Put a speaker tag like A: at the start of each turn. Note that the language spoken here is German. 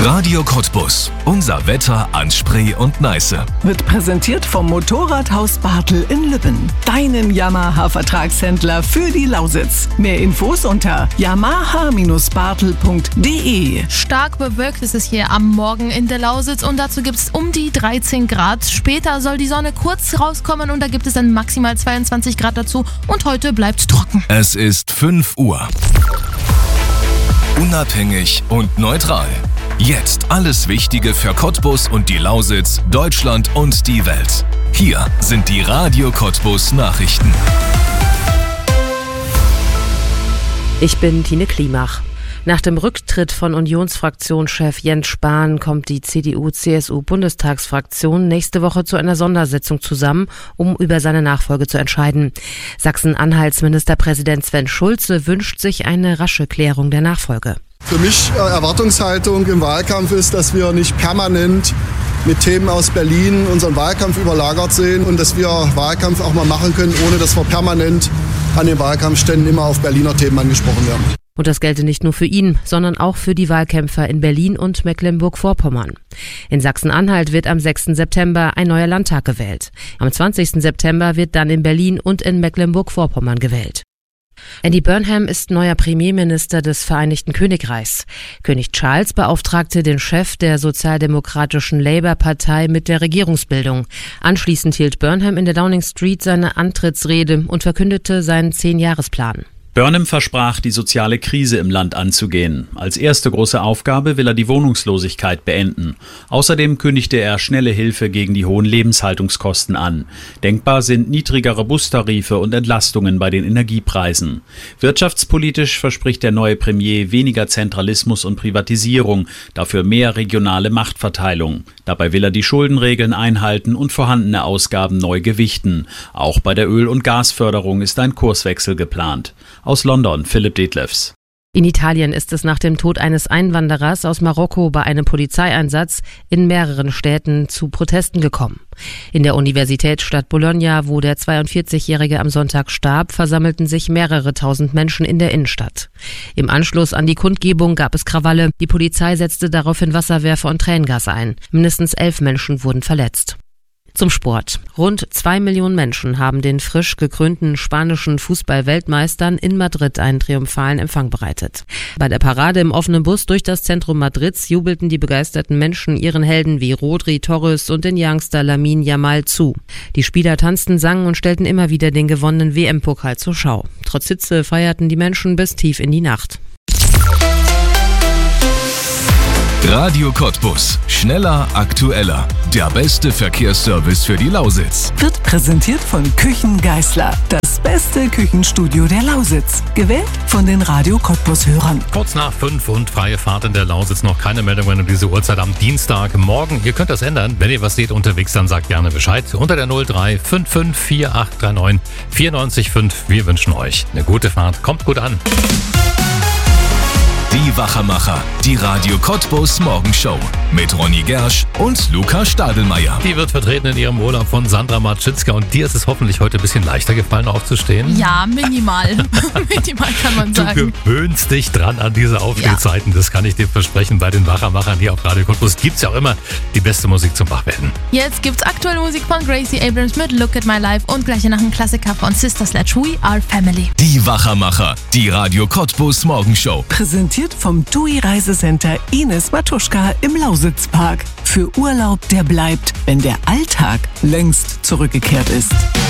A: Radio Cottbus. Unser Wetter an Spree und Neiße.
B: Wird präsentiert vom Motorradhaus Bartel in Lübben. Deinem Yamaha-Vertragshändler für die Lausitz. Mehr Infos unter yamaha-bartel.de.
C: Stark bewölkt ist es hier am Morgen in der Lausitz und dazu gibt es um die 13 Grad. Später soll die Sonne kurz rauskommen und da gibt es dann maximal 22 Grad dazu und heute bleibt trocken.
A: Es ist 5 Uhr. Unabhängig und neutral. Jetzt alles Wichtige für Cottbus und die Lausitz, Deutschland und die Welt. Hier sind die Radio Cottbus Nachrichten.
D: Ich bin Tine Klimach. Nach dem Rücktritt von Unionsfraktionschef Jens Spahn kommt die CDU-CSU-Bundestagsfraktion nächste Woche zu einer Sondersitzung zusammen, um über seine Nachfolge zu entscheiden. Sachsen-Anhalts Ministerpräsident Sven Schulze wünscht sich eine rasche Klärung der Nachfolge.
E: Für mich Erwartungshaltung im Wahlkampf ist, dass wir nicht permanent mit Themen aus Berlin unseren Wahlkampf überlagert sehen und dass wir Wahlkampf auch mal machen können, ohne dass wir permanent an den Wahlkampfständen immer auf Berliner Themen angesprochen werden.
D: Und das gelte nicht nur für ihn, sondern auch für die Wahlkämpfer in Berlin und Mecklenburg-Vorpommern. In Sachsen-Anhalt wird am 6. September ein neuer Landtag gewählt. Am 20. September wird dann in Berlin und in Mecklenburg-Vorpommern gewählt. Andy Burnham ist neuer Premierminister des Vereinigten Königreichs. König Charles beauftragte den Chef der sozialdemokratischen Labour-Partei mit der Regierungsbildung. Anschließend hielt Burnham in der Downing Street seine Antrittsrede und verkündete seinen 10-Jahresplan.
F: Burnham versprach, die soziale Krise im Land anzugehen. Als erste große Aufgabe will er die Wohnungslosigkeit beenden. Außerdem kündigte er schnelle Hilfe gegen die hohen Lebenshaltungskosten an. Denkbar sind niedrigere Bustarife und Entlastungen bei den Energiepreisen. Wirtschaftspolitisch verspricht der neue Premier weniger Zentralismus und Privatisierung, dafür mehr regionale Machtverteilung. Dabei will er die Schuldenregeln einhalten und vorhandene Ausgaben neu gewichten. Auch bei der Öl- und Gasförderung ist ein Kurswechsel geplant. Aus London, Philipp Detlefs.
D: In Italien ist es nach dem Tod eines Einwanderers aus Marokko bei einem Polizeieinsatz in mehreren Städten zu Protesten gekommen. In der Universitätsstadt Bologna, wo der 42-Jährige am Sonntag starb, versammelten sich mehrere tausend Menschen in der Innenstadt. Im Anschluss an die Kundgebung gab es Krawalle. Die Polizei setzte daraufhin Wasserwerfer und Tränengas ein. Mindestens 11 Menschen wurden verletzt. Zum Sport. Rund 2 Millionen Menschen haben den frisch gekrönten spanischen Fußball-Weltmeistern in Madrid einen triumphalen Empfang bereitet. Bei der Parade im offenen Bus durch das Zentrum Madrids jubelten die begeisterten Menschen ihren Helden wie Rodri, Torres und den Youngster Lamine Yamal zu. Die Spieler tanzten, sangen und stellten immer wieder den gewonnenen WM-Pokal zur Schau. Trotz Hitze feierten die Menschen bis tief in die Nacht.
A: Radio Cottbus. Schneller, aktueller. Der beste Verkehrsservice für die Lausitz.
B: Wird präsentiert von Küchen Geisler. Das beste Küchenstudio der Lausitz. Gewählt von den Radio Cottbus-Hörern.
G: Kurz nach 5 und freie Fahrt in der Lausitz. Noch keine Meldungen um diese Uhrzeit am Dienstagmorgen. Ihr könnt das ändern. Wenn ihr was seht unterwegs, dann sagt gerne Bescheid. Unter der 03 55 4839 94,5. Wir wünschen euch eine gute Fahrt. Kommt gut an.
A: Die Wachermacher, die Radio Cottbus Morgenshow mit Ronny Gersch und Luca Stadelmeier.
G: Die wird vertreten in ihrem Urlaub von Sandra Marczynska und dir ist es hoffentlich heute ein bisschen leichter gefallen aufzustehen.
C: Ja, minimal. Minimal kann man sagen.
G: Du gewöhnst dich dran an diese Aufstehzeiten, das kann ich dir versprechen. Bei den Wachermachern hier auf Radio Cottbus gibt es ja auch immer die beste Musik zum Wachwerden.
C: Jetzt gibt's aktuelle Musik von Gracie Abrams mit Look at My Life und gleich nach einem Klassiker von Sister Sledge, We Are Family.
A: Die Wachermacher, die Radio Cottbus Morgenshow.
B: Präsentiert vom TUI Reisecenter Ines Matuschka im Lausitzpark. Für Urlaub, der bleibt, wenn der Alltag längst zurückgekehrt ist.